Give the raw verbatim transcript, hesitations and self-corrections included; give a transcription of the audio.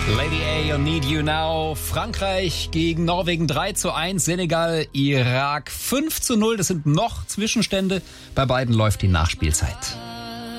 Lady A und Need You Now. Frankreich gegen Norwegen drei zu eins. Senegal, Irak fünf zu null. Das sind noch Zwischenstände. Bei beiden läuft die Nachspielzeit.